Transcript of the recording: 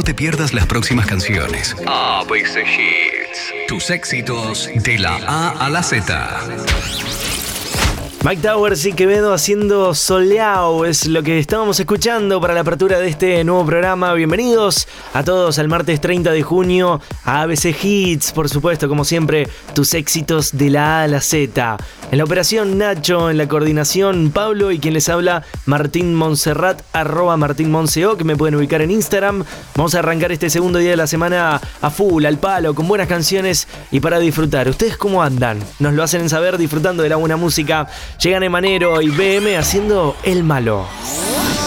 te pierdas las próximas canciones. ABC Hits. Tus éxitos de la A a la Z. Mike Towers y Quevedo haciendo Soleao es lo que estábamos escuchando para la apertura de este nuevo programa. Bienvenidos a todos al martes 30 de junio a ABC Hits, por supuesto, como siempre, tus éxitos de la A a la Z. En la operación Nacho, en la coordinación Pablo y quien les habla Martín Montserrat, @MartínMonseo, que me pueden ubicar en Instagram. Vamos a arrancar este segundo día de la semana a full, al palo, con buenas canciones y para disfrutar. ¿Ustedes cómo andan? Nos lo hacen saber disfrutando de la buena música. Llegan Emanero y BM haciendo El Malo.